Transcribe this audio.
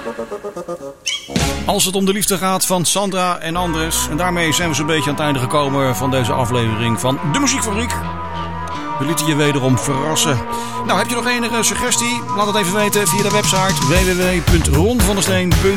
Als het om de liefde gaat van Sandra en Andres. En daarmee zijn we zo'n beetje aan het einde gekomen van deze aflevering van De Muziekfabriek. We lieten je wederom verrassen. Nou, heb je nog enige suggestie? Laat het even weten via de website www.ronvandesteen.nl.